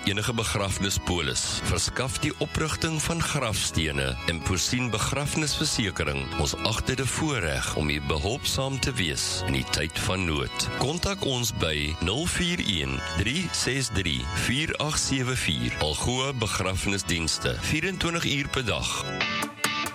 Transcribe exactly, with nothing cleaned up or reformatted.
enige begrafnispolis, verskaf die oprigting van grafstene en voorsien begrafnisversekering ons agterde voorreg om u behulpsaam te wees in die tyd van nood. Kontak ons by nul vier een, drie ses drie, vier agt sewe vier, Algoa Begrafnisdienste, vyf en twintig uur per dag.